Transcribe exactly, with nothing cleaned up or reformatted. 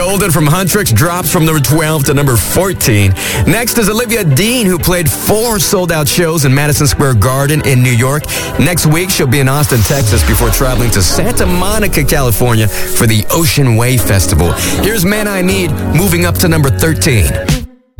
Golden from Huntrix drops from number twelve to number fourteen. Next is Olivia Dean, who played four sold-out shows in Madison Square Garden in New York. Next week, she'll be in Austin, Texas, before traveling to Santa Monica, California for the Ocean Wave Festival. Here's Man I Need, moving up to number thirteen.